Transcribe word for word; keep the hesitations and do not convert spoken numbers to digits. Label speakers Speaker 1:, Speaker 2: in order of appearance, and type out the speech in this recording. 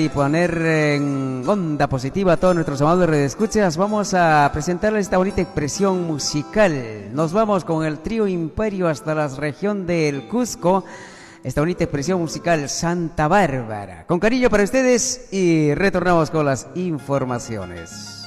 Speaker 1: Y poner en onda positiva a todos nuestros amables redescuchas, vamos a presentarles esta bonita expresión musical. Nos vamos con el trío Imperio hasta la región del Cusco. Esta bonita expresión musical Santa Bárbara. Con cariño para ustedes y retornamos con las informaciones.